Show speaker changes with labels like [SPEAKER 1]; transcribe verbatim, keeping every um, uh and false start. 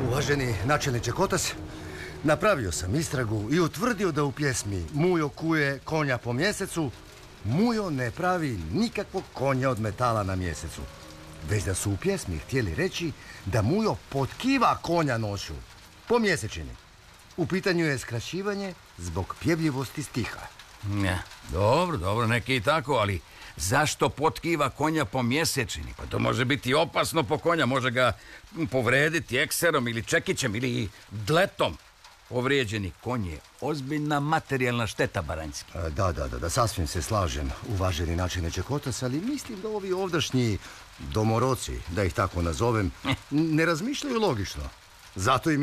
[SPEAKER 1] Uvaženi načelniče Kotas, napravio sam istragu i utvrdio da u pjesmi Mujo kuje konja po mjesecu Mujo ne pravi nikakvog konja od metala na mjesecu, već da su u pjesmi htjeli reći da Mujo potkiva konja noću po mjesečini. U pitanju je skraćivanje zbog pjevljivosti stiha.
[SPEAKER 2] Ne, dobro, dobro, neki i tako, ali zašto potkiva konja po mjesečini? Pa to može biti opasno po konja, može ga povrediti ekserom ili čekićem ili dletom. Povrijeđeni konj je ozbiljna materijalna šteta, Baranjski.
[SPEAKER 1] A, da, da, da, da, sasvim se slažem, uvaženi načelniče Kotas, ali mislim da ovi ovdašnji domoroci, da ih tako nazovem, ne razmišljaju logično. Zato im